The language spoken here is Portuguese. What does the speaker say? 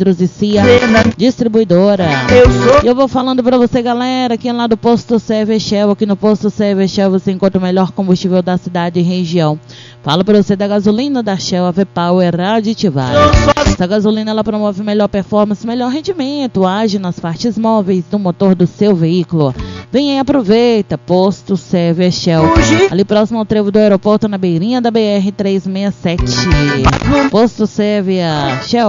Vidros e Cia, distribuidora. E eu vou falando pra você, galera, aqui lá do Posto Serve Shell. Aqui no Posto Serve Shell você encontra o melhor combustível da cidade e região. Falo pra você da gasolina da Shell, a V-Power aditivada. Essa gasolina ela promove melhor performance, melhor rendimento, age nas partes móveis do motor do seu veículo. Vem aí, aproveita, Posto Serve Shell, ali próximo ao trevo do aeroporto, na beirinha da BR-367. Posto Serve Shell.